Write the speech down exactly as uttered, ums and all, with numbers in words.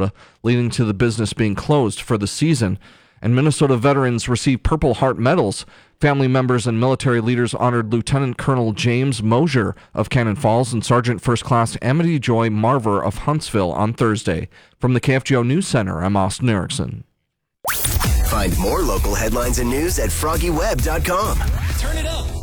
Minnesota, leading to the business being closed for the season. And Minnesota veterans received Purple Heart medals. Family members and military leaders honored Lieutenant Colonel James Mosier of Cannon Falls and Sergeant First Class Amity Joy Marver of Huntsville on Thursday. From the K F G O News Center, I'm Austin Erickson. Find more local headlines and news at froggy web dot com. Turn it up.